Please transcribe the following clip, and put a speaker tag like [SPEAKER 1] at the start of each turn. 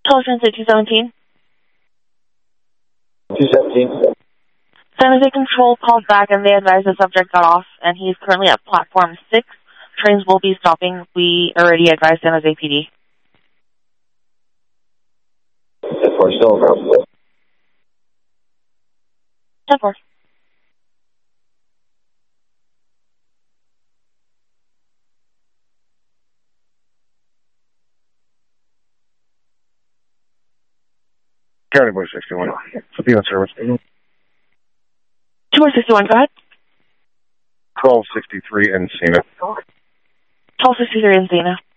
[SPEAKER 1] Transit 217.
[SPEAKER 2] 217.
[SPEAKER 1] San Jose Control called back and they advised the subject got off and he's currently at platform 6. Trains will be stopping. We already advised San Jose PD.
[SPEAKER 2] 10-4, still around.
[SPEAKER 1] 10-4.
[SPEAKER 3] County Boy 61. Be on service.
[SPEAKER 1] 261, go ahead.
[SPEAKER 3] 1263 Encina.
[SPEAKER 1] 1263 Encina.